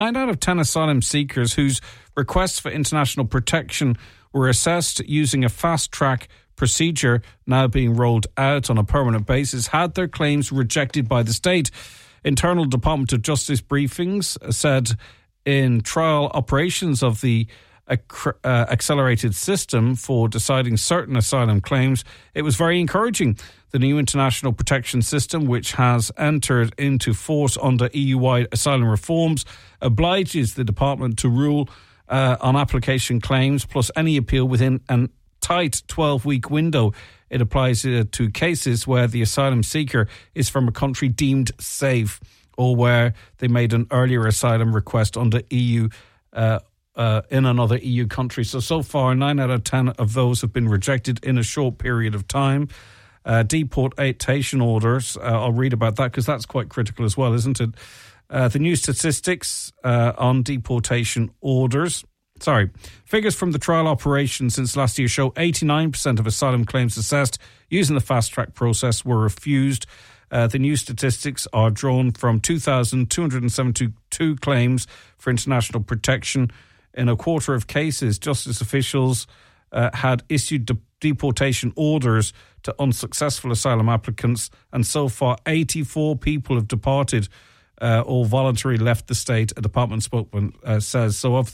9 out of 10 asylum seekers whose requests for international protection were assessed using a fast-track procedure now being rolled out on a permanent basis had their claims rejected by the state. Internal Department of Justice briefings said in trial operations of the accelerated system for deciding certain asylum claims, it was very encouraging. The new international protection system, which has entered into force under EU-wide asylum reforms, obliges the department to rule on application claims plus any appeal within a tight 12-week window. It applies to cases where the asylum seeker is from a country deemed safe or where they made an earlier asylum request under EU in another EU country. So far, 9 out of 10 of those have been rejected in a short period of time. Deportation orders, I'll read about that because that's quite critical as well, isn't it? The new statistics on deportation orders. Figures from the trial operation since last year show 89% of asylum claims assessed using the fast-track process were refused. The new statistics are drawn from 2,272 claims for international protection. In a quarter of cases, justice officials had issued deportation orders to unsuccessful asylum applicants, and so far 84 people have departed or voluntarily left the state, a department spokesman says. So of the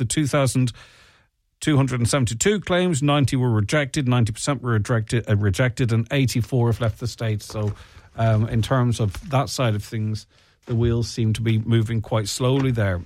2,272 claims, 90 were rejected, 90% were rejected, and 84 have left the state. So in terms of that side of things, the wheels seem to be moving quite slowly there.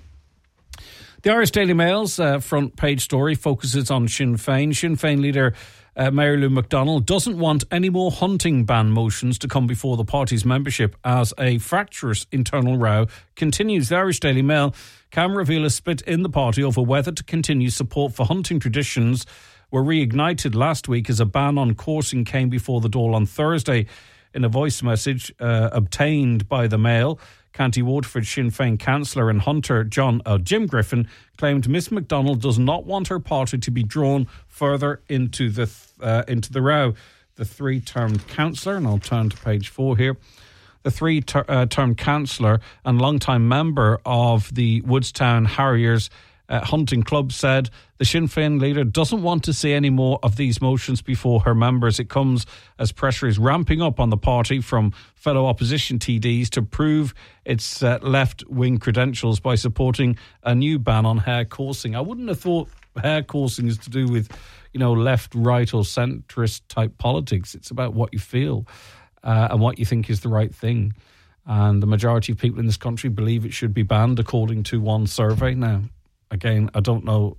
The Irish Daily Mail's front page story focuses on Sinn Féin. Sinn Féin leader Mayor Lou McDonnell doesn't want any more hunting ban motions to come before the party's membership as a fractious internal row continues. The Irish Daily Mail can reveal a split in the party over whether to continue support for hunting traditions were reignited last week as a ban on coursing came before the Dáil on Thursday. In a voice message obtained by the Mail, County Waterford Sinn Féin councillor and hunter Jim Griffin claimed Miss McDonnell does not want her party to be drawn further into the row. The three-termed councillor, and I'll turn to page 4 here, the three-termed councillor and long-time member of the Woodstown Harriers hunting club said the Sinn Féin leader doesn't want to see any more of these motions before her members. It comes as pressure is ramping up on the party from fellow opposition TDs to prove its left-wing credentials by supporting a new ban on hare coursing. I wouldn't have thought hare coursing is to do with, left, right or centrist type politics. It's about what you feel and what you think is the right thing. And the majority of people in this country believe it should be banned according to one survey now. Again, I don't know.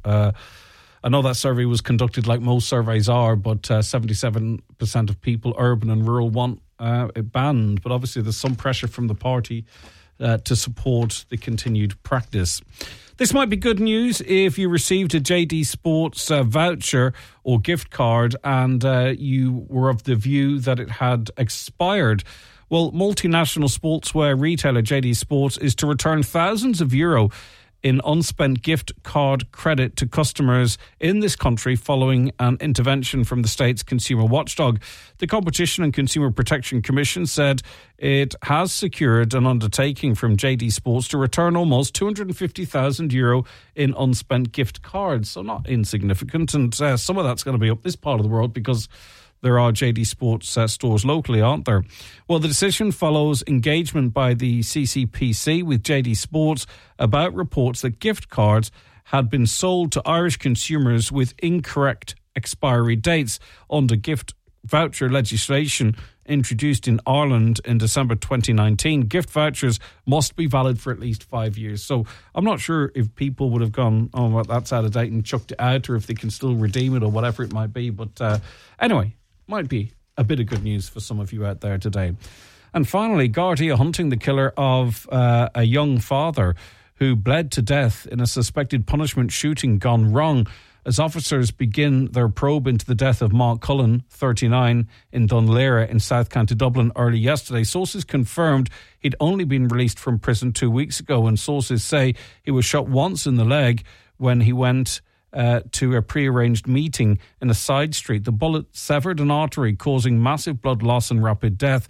I know that survey was conducted like most surveys are, but 77% of people, urban and rural, want it banned. But obviously there's some pressure from the party to support the continued practice. This might be good news if you received a JD Sports voucher or gift card and you were of the view that it had expired. Well, multinational sportswear retailer JD Sports is to return thousands of euro in unspent gift card credit to customers in this country following an intervention from the state's consumer watchdog. The Competition and Consumer Protection Commission said it has secured an undertaking from JD Sports to return almost €250,000 in unspent gift cards. So not insignificant. And some of that's going to be up this part of the world because there are JD Sports stores locally, aren't there? Well, the decision follows engagement by the CCPC with JD Sports about reports that gift cards had been sold to Irish consumers with incorrect expiry dates under gift voucher legislation introduced in Ireland in December 2019. Gift vouchers must be valid for at least 5 years. So I'm not sure if people would have gone, oh, well, that's out of date and chucked it out, or if they can still redeem it or whatever it might be. But anyway, might be a bit of good news for some of you out there today. And finally, Gardaí hunting the killer of a young father who bled to death in a suspected punishment shooting gone wrong as officers begin their probe into the death of Mark Cullen, 39, in Dunleary in South County Dublin early yesterday. Sources confirmed he'd only been released from prison 2 weeks ago, and sources say he was shot once in the leg when he went to a prearranged meeting in a side street. The bullet severed an artery, causing massive blood loss and rapid death.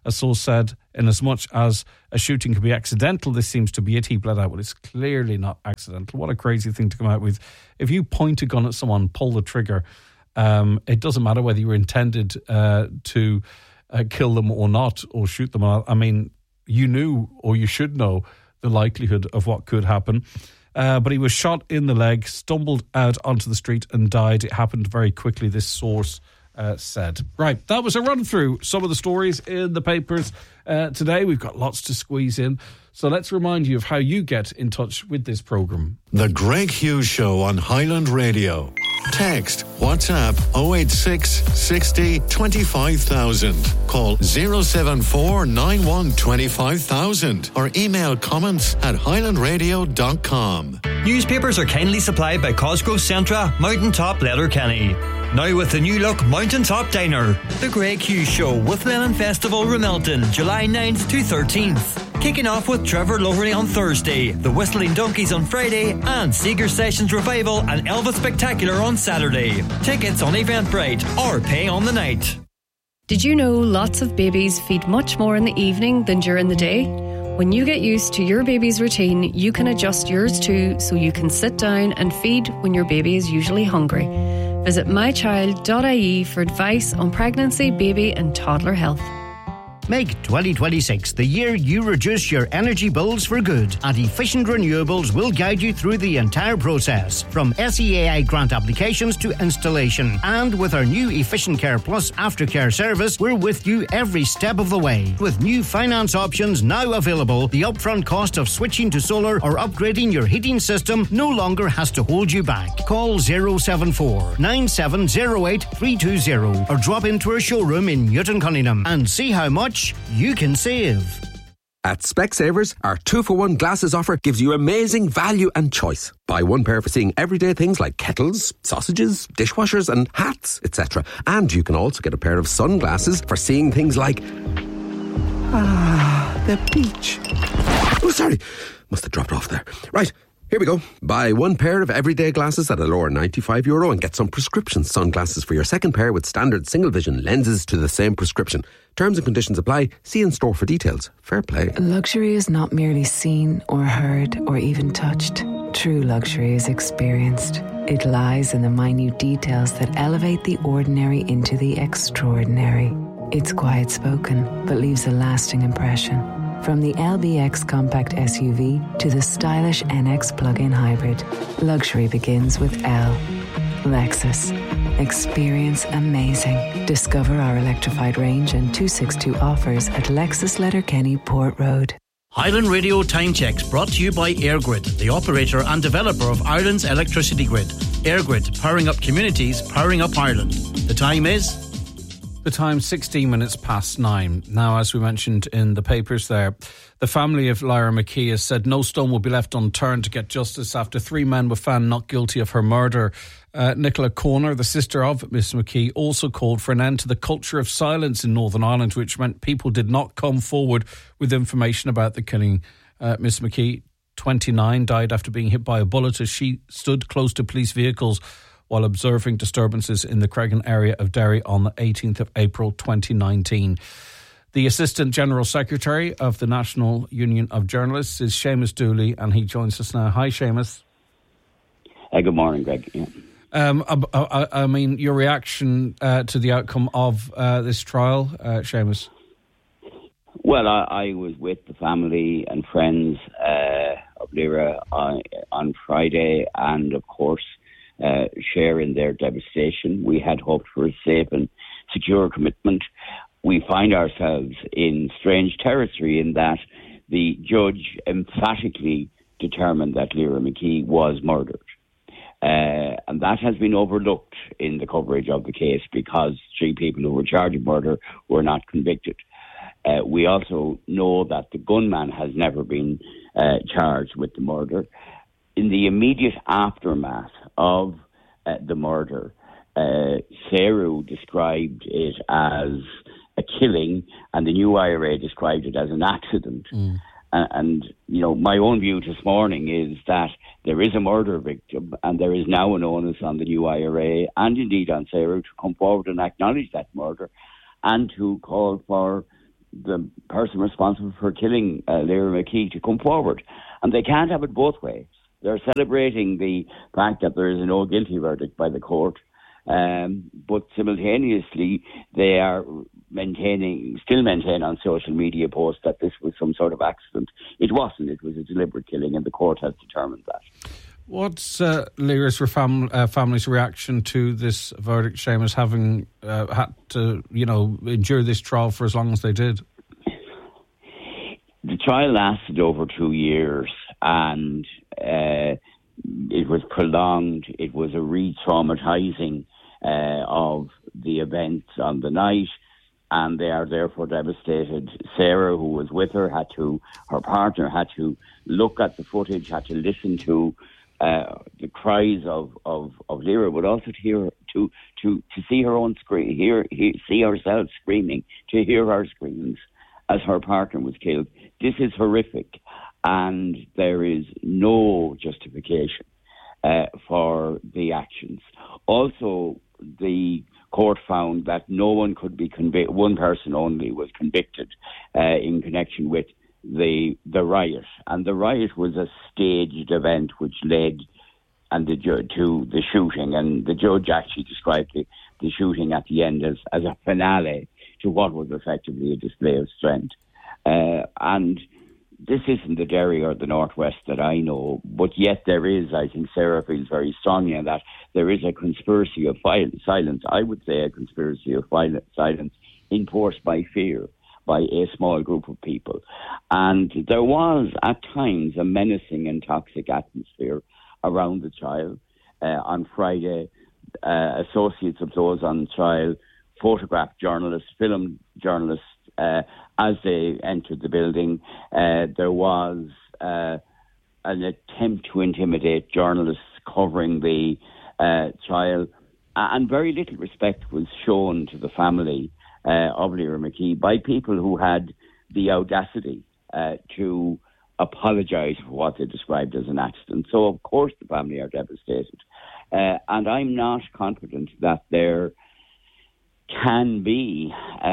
A source said, in as much as a shooting could be accidental, this seems to be it. He bled out. Well, it's clearly not accidental. What a crazy thing to come out with. If you point a gun at someone, pull the trigger, it doesn't matter whether you were intended to kill them or not, or shoot them. I mean, you knew, or you should know, the likelihood of what could happen. But he was shot in the leg, stumbled out onto the street and died. It happened very quickly, this source said. Right, that was a run through some of the stories in the papers today. We've got lots to squeeze in. So let's remind you of how you get in touch with this programme. The Greg Hughes Show on Highland Radio. Text WhatsApp 086 60 25000. Call 074 91 25000 or email comments at highlandradio.com. Newspapers are kindly supplied by Cosgrove Centra, Mountaintop Letterkenny. Now with the new look Mountaintop Diner. The Greg Hughes Show with Lennon Festival Ramelton, July 9th to 13th. Kicking off with Trevor Lowery on Thursday, the Whistling Donkeys on Friday, and Seeger Sessions Revival and Elvis Spectacular on Saturday. Tickets on Eventbrite or pay on the night. Did you know lots of babies feed much more in the evening than during the day? When you get used to your baby's routine, you can adjust yours too, so you can sit down and feed when your baby is usually hungry. Visit mychild.ie for advice on pregnancy, baby and toddler health. Make 2026 the year you reduce your energy bills for good. And Efficient Renewables will guide you through the entire process, from SEAI grant applications to installation. And with our new Efficient Care Plus aftercare service, we're with you every step of the way. With new finance options now available, the upfront cost of switching to solar or upgrading your heating system no longer has to hold you back. Call 074 9708 320 or drop into our showroom in Newton Cunningham and see how much you can save. At Specsavers, our 2-for-1 glasses offer gives you amazing value and choice. Buy one pair for seeing everyday things like kettles, sausages, dishwashers and hats, etc. And you can also get a pair of sunglasses for seeing things like the beach. Oh, sorry, must have dropped off there. Right, here we go. Buy one pair of everyday glasses at a lower €95 and get some prescription sunglasses for your second pair with standard single vision lenses to the same prescription. Terms and conditions apply. See in store for details. Fair play. Luxury is not merely seen or heard or even touched. True luxury is experienced. It lies in the minute details that elevate the ordinary into the extraordinary. It's quiet spoken, but leaves a lasting impression. From the LBX compact SUV to the stylish NX plug-in hybrid, luxury begins with L. Lexus. Experience amazing. Discover our electrified range and 262 offers at Lexus Letterkenny Port Road. Highland Radio Time Checks brought to you by EirGrid, the operator and developer of Ireland's electricity grid. EirGrid, powering up communities, powering up Ireland. The time is... The time 16 minutes past 9. Now, as we mentioned in the papers there, the family of Lyra McKee has said no stone will be left unturned to get justice after 3 men were found not guilty of her murder. Nicola Corner, the sister of Miss McKee, also called for an end to the culture of silence in Northern Ireland, which meant people did not come forward with information about the killing. Miss McKee, 29, died after being hit by a bullet as she stood close to police vehicles while observing disturbances in the Cregan area of Derry on the 18th of April 2019. The Assistant General Secretary of the National Union of Journalists is Seamus Dooley, and he joins us now. Hi, Seamus. Good morning, Greg. Yeah. I mean, your reaction to the outcome of this trial, Seamus? Well, I was with the family and friends of Lyra on Friday, and of course, sharing their devastation. We had hoped for a safe and secure commitment. We find ourselves in strange territory in that the judge emphatically determined that Lyra McKee was murdered. And that has been overlooked in the coverage of the case because 3 people who were charged with murder were not convicted. We also know that the gunman has never been charged with the murder. In the immediate aftermath of the murder, Seru described it as a killing, and the new IRA described it as an accident. And, you know, my own view this morning is that there is a murder victim, and there is now an onus on the new IRA, and indeed on Seru, to come forward and acknowledge that murder, and to call for the person responsible for killing Lyra McKee to come forward. And they can't have it both ways. They're celebrating the fact that there is a no guilty verdict by the court, but simultaneously they are still maintain on social media posts that this was some sort of accident. It wasn't. It was a deliberate killing, and the court has determined that. What's Lyra's family's reaction to this verdict, Seamus, having had to, endure this trial for as long as they did? The trial lasted over 2 years, and it was prolonged. It was a re-traumatising of the events on the night, and they are therefore devastated. Sarah, who was with her, her partner had to look at the footage, had to listen to the cries of Lyra, but also to see her own scream, see herself screaming, to hear her screams as her partner was killed. This is horrific, and there is no justification for the actions. Also, the court found that no one could be convicted. One person only was convicted in connection with the riot, and the riot was a staged event which led to the shooting, and the judge actually described the shooting at the end as a finale to what was effectively a display of strength. And this isn't the Derry or the Northwest that I know, but yet there is, I think Sarah feels very strongly on that, there is a conspiracy of silence. I would say a conspiracy of silence enforced by fear, by a small group of people. And there was, at times, a menacing and toxic atmosphere around the trial. On Friday, associates of those on trial photographed journalists, filmed journalists as they entered the building. There was an attempt to intimidate journalists covering the trial, and very little respect was shown to the family of Lyra McKee by people who had the audacity to apologise for what they described as an accident. So, of course, the family are devastated. And I'm not confident that there can be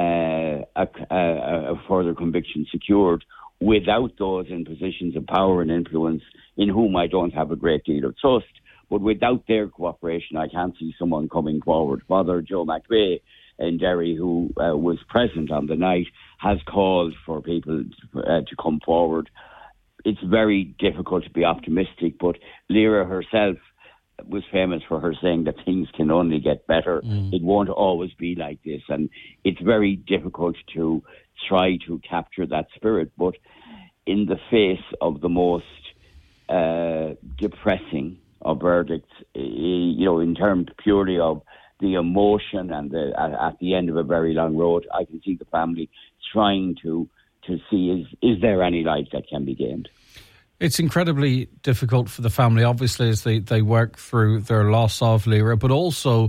a further conviction secured without those in positions of power and influence, in whom I don't have a great deal of trust. But without their cooperation, I can't see someone coming forward. Father Joe McVeigh in Derry, who was present on the night, has called for people to come forward. It's very difficult to be optimistic, but Lyra herself was famous for her saying that things can only get better. It won't always be like this, and it's very difficult to try to capture that spirit. But in the face of the most depressing of verdicts, in terms purely of the emotion and at the end of a very long road, I can see the family trying to see is there any light that can be gained. It's incredibly difficult for the family, obviously, as they work through their loss of Lyra, but also,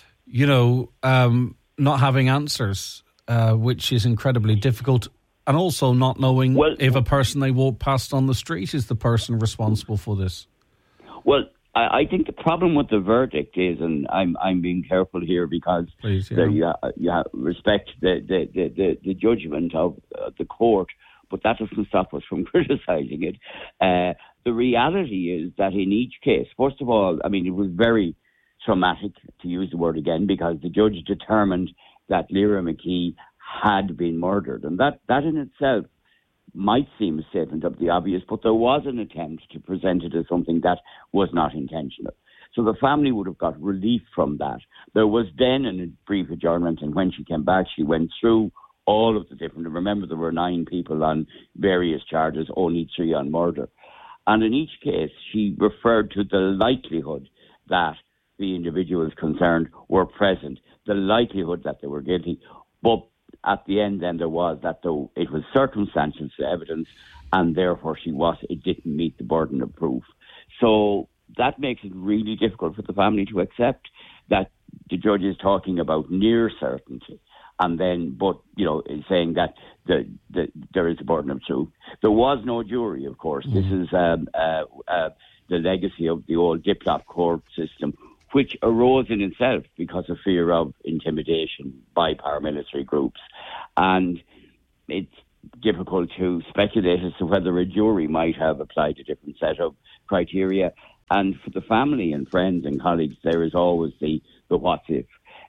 not having answers, which is incredibly difficult, and also not knowing if a person they walk past on the street is the person responsible for this. Well, I think the problem with the verdict is, and I'm being careful here because you respect the judgment of the court, but that doesn't stop us from criticising it. The reality is that in each case, first of all, it was very traumatic, to use the word again, because the judge determined that Lyra McKee had been murdered. And that in itself might seem a statement of the obvious, but there was an attempt to present it as something that was not intentional. So the family would have got relief from that. There was then a brief adjournment, and when she came back, she went through all of the different, remember there were 9 people on various charges, only 3 on murder. And in each case, she referred to the likelihood that the individuals concerned were present, the likelihood that they were guilty. But at the end, then, there was that though it was circumstantial evidence, and therefore it didn't meet the burden of proof. So that makes it really difficult for the family to accept that the judge is talking about near certainty. And then, saying that there is a burden of truth. There was no jury, of course. This is the legacy of the old Diplop court system, which arose in itself because of fear of intimidation by paramilitary groups. And it's difficult to speculate as to whether a jury might have applied a different set of criteria. And for the family and friends and colleagues, there is always the what if.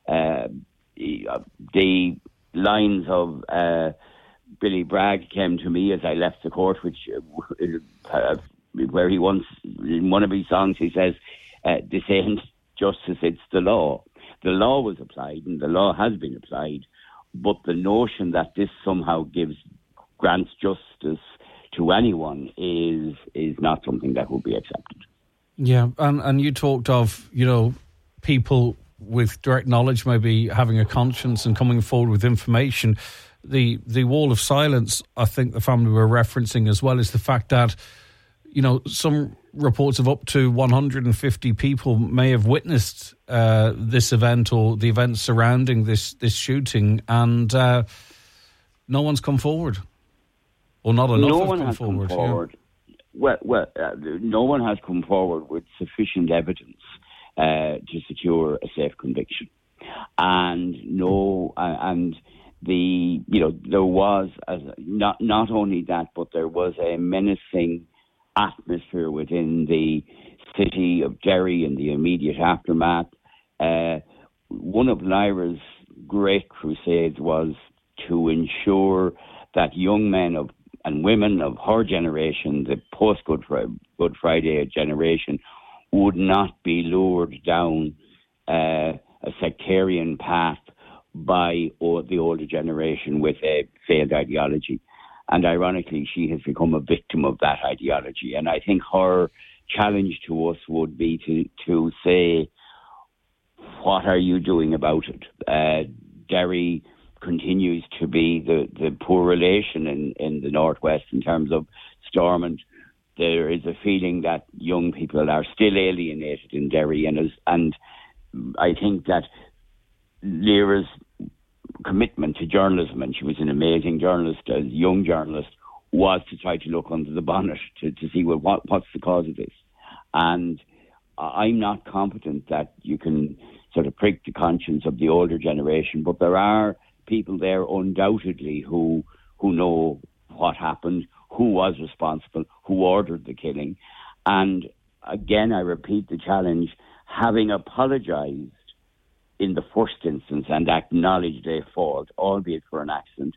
The lines of Billy Bragg came to me as I left the court, which where he once, in one of his songs, he says, "This ain't justice, it's the law." The law was applied, and the law has been applied, but the notion that this somehow grants justice to anyone is not something that will be accepted. Yeah, and you talked of, people with direct knowledge maybe having a conscience and coming forward with information. The wall of silence, I think the family were referencing as well, is the fact that, some reports of up to 150 people may have witnessed this event or the events surrounding this shooting, and no one's come forward. Or not enough have come forward. Well, no one has come forward with sufficient evidence to secure a safe conviction, and there was not only that, but there was a menacing atmosphere within the city of Derry in the immediate aftermath. One of Lyra's great crusades was to ensure that young men and women of her generation, the post-Good Friday generation, would not be lured down a sectarian path by the older generation with a failed ideology. And ironically, she has become a victim of that ideology. And I think her challenge to us would be to say, what are you doing about it? Derry continues to be the poor relation in the Northwest in terms of Stormont. There is a feeling that young people are still alienated in Derry, and I think that Lyra's commitment to journalism, and she was an amazing journalist, a young journalist, was to try to look under the bonnet to see what's the cause of this. And I'm not confident that you can sort of prick the conscience of the older generation, but there are people there undoubtedly who know what happened, who was responsible, who ordered the killing. And again, I repeat the challenge, having apologised in the first instance and acknowledged a fault, albeit for an accident,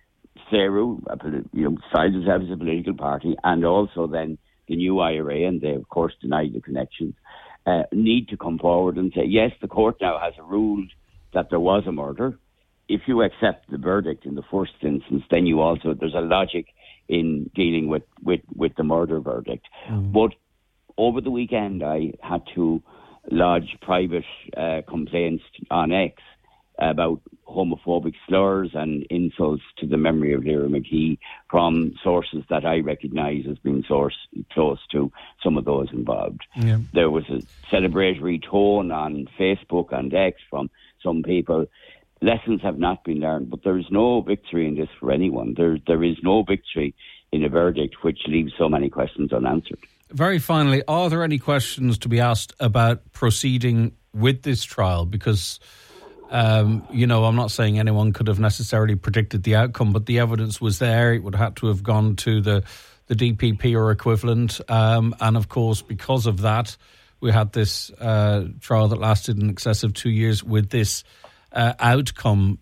CERU, sides themselves as a political party, and also then the new IRA, and they of course denied the connections, need to come forward and say, yes, the court now has ruled that there was a murder. If you accept the verdict in the first instance, then there's a logic in dealing with the murder verdict. But over the weekend, I had to lodge private complaints on X about homophobic slurs and insults to the memory of Lyra McKee from sources that I recognise as being close to some of those involved. Yeah. There was a celebratory tone on Facebook and X from some people. Lessons have not been learned, but there is no victory in this for anyone. There is no victory in a verdict which leaves so many questions unanswered. Very finally, are there any questions to be asked about proceeding with this trial? Because, I'm not saying anyone could have necessarily predicted the outcome, but the evidence was there. It would have had to have gone to the DPP or equivalent. And of course, because of that, we had this trial that lasted in excess of 2 years with this outcome.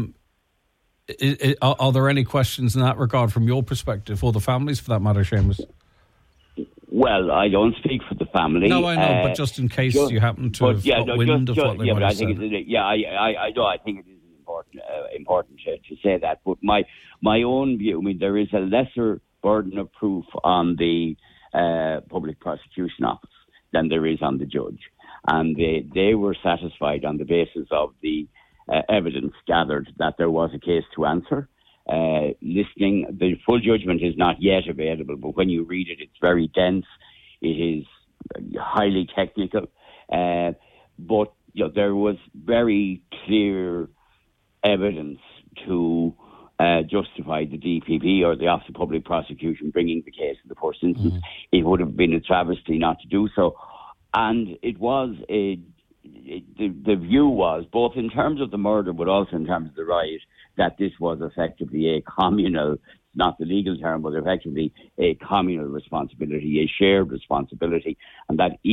Are there any questions in that regard from your perspective, or the families for that matter, Seamus? Well, I don't speak for the family. No, I know, but just in case you happen to have got wind of what they might have said. I think it is important to say that. But my own view, there is a lesser burden of proof on the public prosecution office than there is on the judge. And they were satisfied on the basis of the evidence gathered that there was a case to answer. Listening, the full judgment is not yet available, but when you read it, it's very dense. It is highly technical. But there was very clear evidence to justify the DPP or the Office of Public Prosecution bringing the case in the first instance. It would have been a travesty not to do so. And it was the view was, both in terms of the murder but also in terms of the riot, that this was effectively a communal, not the legal term, but effectively a communal responsibility, a shared responsibility, and that